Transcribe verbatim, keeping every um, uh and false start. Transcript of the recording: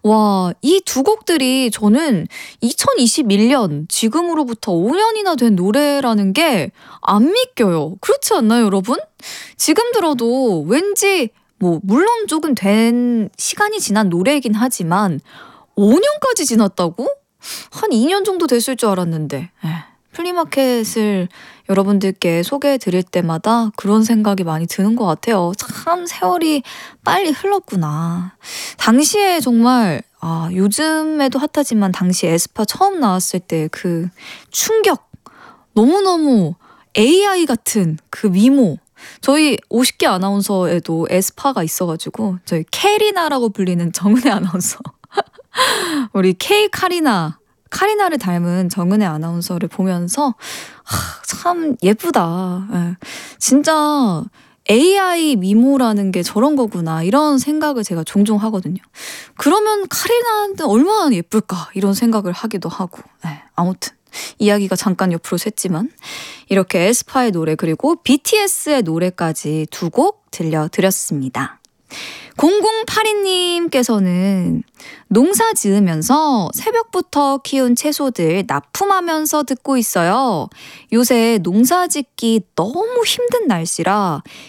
와, 이 두 곡들이 저는 이천이십일 년 지금으로부터 오 년이나 된 노래라는 게 안 믿겨요. 그렇지 않나요, 여러분? 지금 들어도 왠지 뭐 물론 조금 된 시간이 지난 노래이긴 하지만 오 년까지 지났다고? 한 이 년 정도 됐을 줄 알았는데. 에휴, 플리마켓을 여러분들께 소개해 드릴 때마다 그런 생각이 많이 드는 것 같아요. 참 세월이 빨리 흘렀구나. 당시에 정말 아, 요즘에도 핫하지만 당시 에스파 처음 나왔을 때 그 충격, 너무너무 에이아이 같은 그 미모. 저희 오십 개 아나운서에도 에스파가 있어가지고 저희 캐리나라고 불리는 정은혜 아나운서 우리 K 카리나 카리나를 닮은 정은혜 아나운서를 보면서 하, 참 예쁘다. 예. 진짜 에이아이 미모라는 게 저런 거구나 이런 생각을 제가 종종 하거든요. 그러면 카리나는 얼마나 예쁠까 이런 생각을 하기도 하고. 예. 아무튼 이야기가 잠깐 옆으로 샜지만 이렇게 에스파의 노래 그리고 비티에스의 노래까지 두 곡 들려드렸습니다. 공공팔이 님께서는 농사 지으면서 새벽부터 키운 채소들 납품하면서 듣고 있어요. 요새 농사 짓기 너무 힘든 날씨라